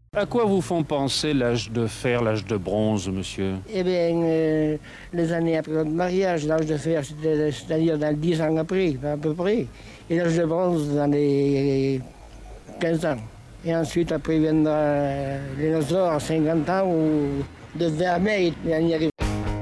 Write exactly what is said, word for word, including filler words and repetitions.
À quoi vous font penser l'âge de fer, l'âge de bronze, monsieur? Eh bien, euh, les années après notre mariage, l'âge de fer, c'était- c'est-à-dire dans dix ans après, à peu près. Et l'âge de bronze dans les quinze ans. Et ensuite, après viendra euh, les dinosaures à cinquante ans ou de vingt mai, et on y arrive.